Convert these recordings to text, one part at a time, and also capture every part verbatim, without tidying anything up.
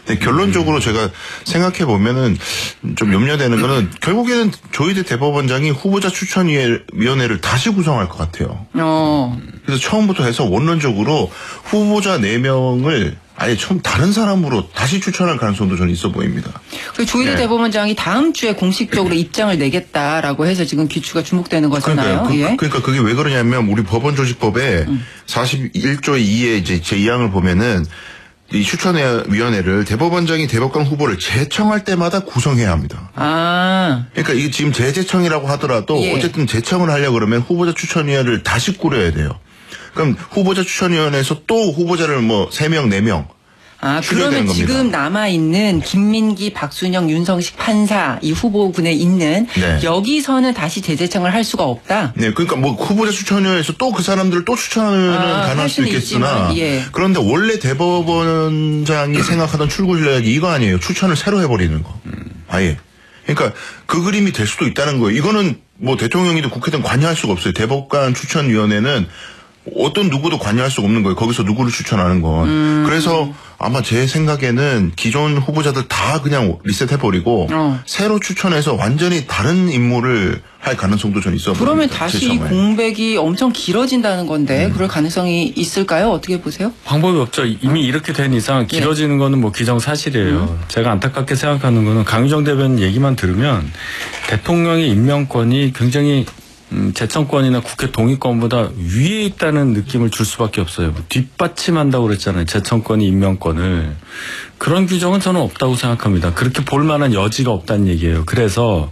근데 결론적으로 제가 생각해 보면은 좀 염려되는 거는 결국에는 조희대 대법원장이 후보자 추천위원회를 다시 구성할 것 같아요. 어. 그래서 처음부터 해서 원론적으로 후보자 네 명을 아예 처음 다른 사람으로 다시 추천할 가능성도 저는 있어 보입니다. 그 조희대 네. 대법원장이 다음 주에 공식적으로 입장을 내겠다라고 해서 지금 귀추가 주목되는 거잖아요. 그러니까요. 그, 예. 그러니까 그게 왜 그러냐면 우리 법원조직법에 음. 사십일 조 이의 이제 제이 항을 보면은 이 추천위원회를 대법원장이 대법관 후보를 제청할 때마다 구성해야 합니다. 아. 그러니까 이게 지금 재제청이라고 하더라도 예. 어쨌든 제청을 하려고 그러면 후보자 추천위원회를 다시 꾸려야 돼요. 그럼 후보자 추천위원회에서 또 후보자를 뭐 세 명, 네 명 아, 그러면 지금 남아있는 김민기, 박순영, 윤성식 판사 이 후보군에 있는 네. 여기서는 다시 재제청을 할 수가 없다? 네, 그러니까 뭐 후보자 추천위원회에서 또 그 사람들을 또 추천하는 아, 가능할 수도 있겠으나 있지만, 예. 그런데 원래 대법원장이 생각하던 출구 전략이 이거 아니에요. 추천을 새로 해버리는 거. 아예. 그러니까 그 그림이 될 수도 있다는 거예요. 이거는 뭐 대통령이든 국회든 관여할 수가 없어요. 대법관 추천위원회는 어떤 누구도 관여할 수가 없는 거예요. 거기서 누구를 추천하는 건. 음. 그래서 아마 제 생각에는 기존 후보자들 다 그냥 리셋해버리고 어. 새로 추천해서 완전히 다른 인물을 할 가능성도 좀 있어 보입니다. 그러면 다시 이 공백이 엄청 길어진다는 건데 음. 그럴 가능성이 있을까요? 어떻게 보세요? 방법이 없죠. 이미 어? 이렇게 된 이상 길어지는 네. 거는 뭐 기정사실이에요. 음. 제가 안타깝게 생각하는 거는 강유정 대변인 얘기만 들으면 대통령의 임명권이 굉장히 음, 재청권이나 국회 동의권보다 위에 있다는 느낌을 줄 수밖에 없어요. 뒷받침한다고 그랬잖아요. 재청권이 임명권을. 그런 규정은 저는 없다고 생각합니다. 그렇게 볼 만한 여지가 없다는 얘기예요. 그래서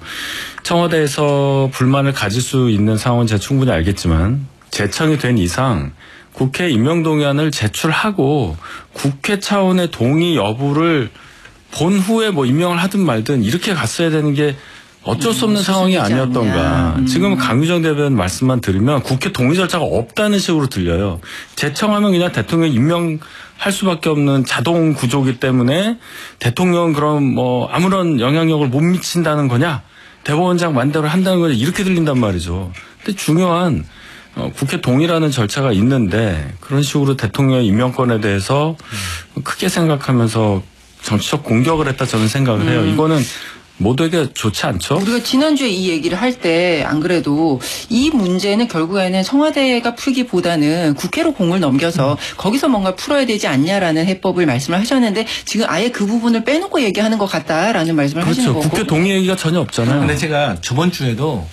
청와대에서 불만을 가질 수 있는 상황은 제가 충분히 알겠지만 재청이 된 이상 국회 임명동의안을 제출하고 국회 차원의 동의 여부를 본 후에 뭐 임명을 하든 말든 이렇게 갔어야 되는 게 어쩔 수 없는 음, 상황이 아니었던가. 음. 지금 강유정 대변인 말씀만 들으면 국회 동의 절차가 없다는 식으로 들려요. 제청하면 그냥 대통령 임명할 수밖에 없는 자동 구조기 때문에 대통령은 그럼 뭐 아무런 영향력을 못 미친다는 거냐. 대법원장 만대로 한다는 거냐. 이렇게 들린단 말이죠. 근데 중요한 어, 국회 동의라는 절차가 있는데 그런 식으로 대통령의 임명권에 대해서 음. 크게 생각하면서 정치적 공격을 했다 저는 생각을 해요. 음. 이거는 모두에게 좋지 않죠? 우리가 지난주에 이 얘기를 할 때 안 그래도 이 문제는 결국에는 청와대가 풀기보다는 국회로 공을 넘겨서 음. 거기서 뭔가 풀어야 되지 않냐라는 해법을 말씀을 하셨는데 지금 아예 그 부분을 빼놓고 얘기하는 것 같다라는 말씀을 그렇죠. 하시는 거고. 국회 동의 얘기가 전혀 없잖아요. 근데 제가 저번 주에도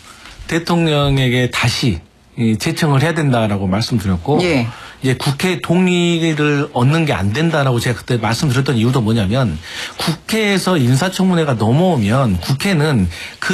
대통령에게 다시 제청을 해야 된다라고 말씀드렸고 예. 이제 국회 동의를 얻는 게 안 된다라고 제가 그때 말씀드렸던 이유도 뭐냐면 국회에서 인사청문회가 넘어오면 국회는 그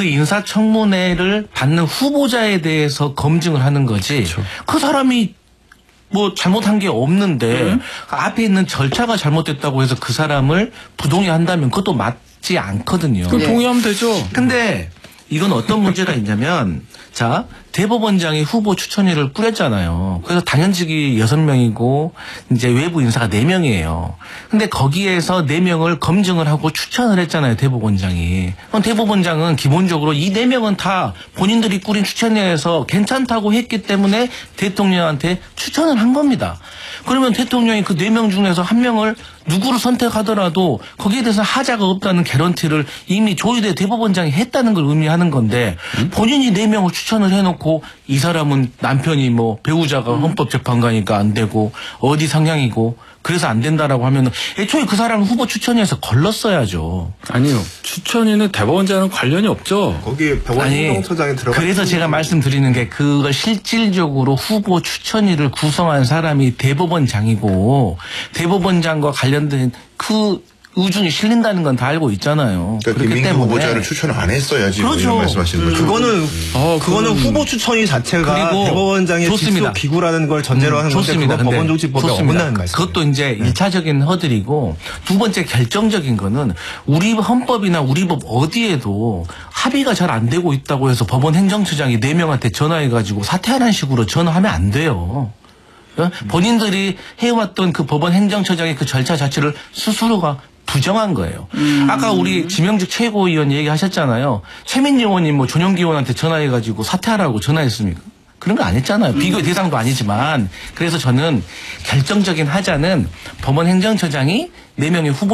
인사청문회를 받는 후보자에 대해서 검증을 하는 거지 그렇죠. 그 사람이 뭐 잘못한 게 없는데 음. 앞에 있는 절차가 잘못됐다고 해서 그 사람을 부동의한다면 그것도 맞지 않거든요. 그럼 네. 동의하면 되죠. 근데 이건 어떤 문제가 있냐면 자 대법원장이 후보 추천위를 꾸렸잖아요. 그래서 당연직이 여섯 명이고 이제 외부 인사가 네 명이에요. 근데 거기에서 네 명을 검증을 하고 추천을 했잖아요. 대법원장이. 그럼 대법원장은 기본적으로 이 네 명은 다 본인들이 꾸린 추천위에서 괜찮다고 했기 때문에 대통령한테 추천을 한 겁니다. 그러면 대통령이 그 네 명 중에서 한 명을 누구를 선택하더라도 거기에 대해서 하자가 없다는 개런티를 이미 조희대 대법원장이 했다는 걸 의미하는 건데 음? 본인이 네 명을 추천을 해놓고 이 사람은 남편이 뭐 배우자가 헌법재판관이니까 안 되고 어디 상향이고 그래서 안 된다라고 하면 애초에 그 사람을 후보 추천위에서 걸렀어야죠. 아니요. 추천위는 대법원장은 관련이 없죠. 거기에 법원행정처장이 들어가. 그래서 제가 말씀드리는 게 그걸 실질적으로 후보 추천위를 구성한 사람이 대법원장이고 대법원장과 관련된 그 우중이 실린다는 건 다 알고 있잖아요. 그러니까 그렇기 김민기 때문에 후보자를 추천을 안 했어야지. 그렇죠. 뭐 말씀하시는 거죠. 그거는 음. 어, 그거는 음. 후보 추천위 자체가 대법원장의 직속 기구라는 걸 전제로 음, 하는 좋습니다. 건데 법원조직법에 어긋나는 말씀. 그것도 이제 네. 일차적인 허들이고 두 번째 결정적인 거는 우리 헌법이나 우리 법 어디에도 합의가 잘 안 되고 있다고 해서 법원 행정처장이 네 명한테 전화해가지고 사퇴하라는 식으로 전화하면 안 돼요. 음. 본인들이 해왔던 그 법원 행정처장의 그 절차 자체를 스스로가 부정한 거예요. 음. 아까 우리 지명직 최고위원 얘기하셨잖아요. 최민희 의원님 뭐 전용기 의원한테 전화해가지고 사퇴하라고 전화했습니까? 그런 거 안 했잖아요. 음. 비교 대상도 아니지만. 그래서 저는 결정적인 하자는 법원 행정처장이 네 명의 후보